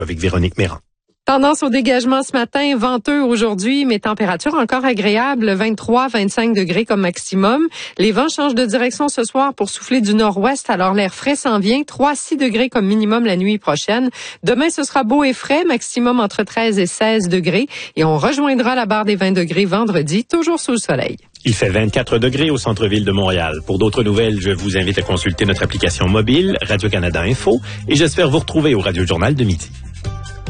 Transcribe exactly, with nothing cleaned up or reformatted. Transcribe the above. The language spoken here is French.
avec Véronique Méran. Tendance au dégagement ce matin, venteux aujourd'hui, mais température encore agréable, vingt-trois à vingt-cinq degrés comme maximum. Les vents changent de direction ce soir pour souffler du nord-ouest, alors l'air frais s'en vient, trois à six degrés comme minimum la nuit prochaine. Demain, ce sera beau et frais, maximum entre treize et seize degrés, et on rejoindra la barre des vingt degrés vendredi, toujours sous le soleil. Il fait vingt-quatre degrés au centre-ville de Montréal. Pour d'autres nouvelles, je vous invite à consulter notre application mobile, Radio-Canada Info, et j'espère vous retrouver au Radio Journal de midi.